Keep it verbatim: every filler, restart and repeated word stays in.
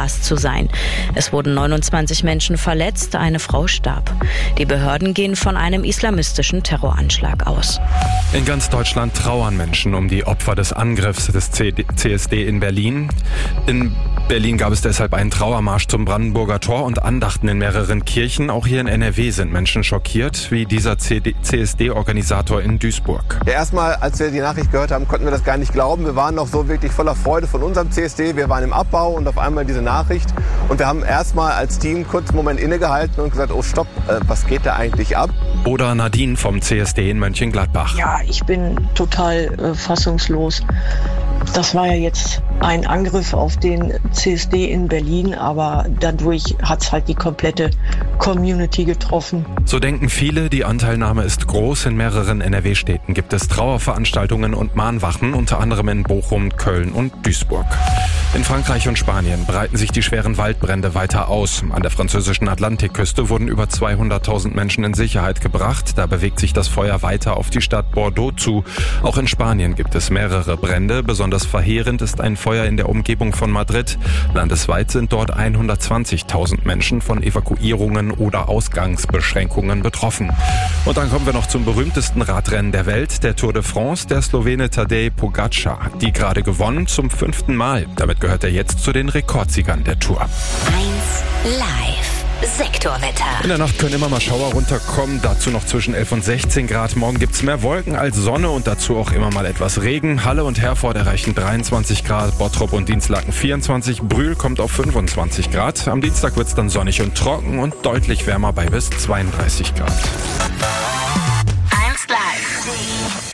abgerast zu sein. Es wurden neunundzwanzig Menschen verletzt, eine Frau starb. Die Behörden gehen von einem islamistischen Terroranschlag aus. In ganz Deutschland trauern Menschen um die Opfer des Angriffs des C S D in Berlin. In Berlin gab es deshalb einen Trauermarsch zum Brandenburger Tor und Andachten in mehreren Kirchen. Auch hier in N R W sind Menschen schockiert, wie dieser C S D-Organisator in Duisburg. Ja, erstmal, als wir die Nachricht gehört haben, konnten wir das gar nicht glauben. Wir waren noch so wirklich voller Freude von unserem C S D. Wir waren im Abbau und auf einmal diese Nachricht. Und wir haben erstmal als Team kurz einen Moment innegehalten und gesagt, oh stopp, äh, was geht da eigentlich ab? Oder Nadine vom C S D in Mönchengladbach. Ja, ich bin total äh, fassungslos. Das war ja jetzt ein Angriff auf den C S D in Berlin, aber dadurch hat es halt die komplette Community getroffen. So denken viele, die Anteilnahme ist groß. In mehreren N R W-Städten gibt es Trauerveranstaltungen und Mahnwachen, unter anderem in Bochum, Köln und Duisburg. In Frankreich und Spanien breiten sich die schweren Waldbrände weiter aus. An der französischen Atlantikküste wurden über zweihunderttausend Menschen in Sicherheit gebracht. Da bewegt sich das Feuer weiter auf die Stadt Bordeaux zu. Auch in Spanien gibt es mehrere Brände. Besonders verheerend ist ein Feuer in der Umgebung von Madrid. Landesweit sind dort hundertzwanzigtausend Menschen von Evakuierungen oder Ausgangsbeschränkungen betroffen. Und dann kommen wir noch zum berühmtesten Radrennen der Welt, der Tour de France, der Slowene Tadej Pogačar. Die gerade gewonnen zum fünften Mal. Damit gehört er jetzt zu den Rekordsiegern der Tour. eins live Sektorwetter. In der Nacht können immer mal Schauer runterkommen, dazu noch zwischen elf und sechzehn Grad. Morgen gibt's mehr Wolken als Sonne und dazu auch immer mal etwas Regen. Halle und Herford erreichen dreiundzwanzig Grad, Bottrop und Dinslaken vierundzwanzig, Brühl kommt auf fünfundzwanzig Grad. Am Dienstag wird's dann sonnig und trocken und deutlich wärmer bei bis zweiunddreißig Grad. eins live